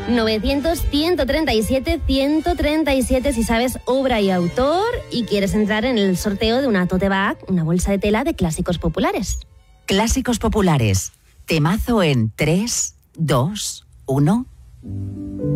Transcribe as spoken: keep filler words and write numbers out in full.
novecientos, ciento treinta y siete, ciento treinta y siete si sabes obra y autor y quieres entrar en el sorteo de una tote bag, una bolsa de tela de clásicos populares. Clásicos populares. Temazo en tres, dos, uno.